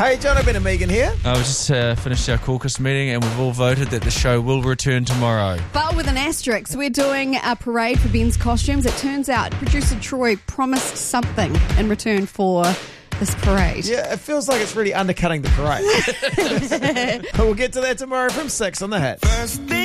Hey, John, Ben and Megan here. We just finished our caucus meeting and we've all voted that the show will return tomorrow. But with an asterisk, we're doing a parade for Ben's costumes. It turns out producer Troy promised something in return for this parade. Yeah, it feels like it's really undercutting the parade. We'll get to that tomorrow from 6 on The Hit.